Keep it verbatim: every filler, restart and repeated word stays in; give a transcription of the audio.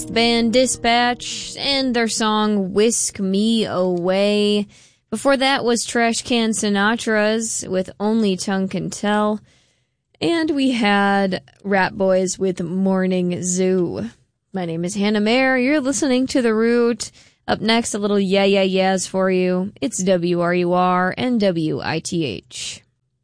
Band Dispatch and their song Whisk Me Away. Before that was Trash Can Sinatra's with Only Tongue Can Tell. And we had Rat Boys with Morning Zoo. My name is Hannah Mayer. You're listening to The Root. Up next, a little yeah yeah yeahs for you. It's W R U R and W I T H.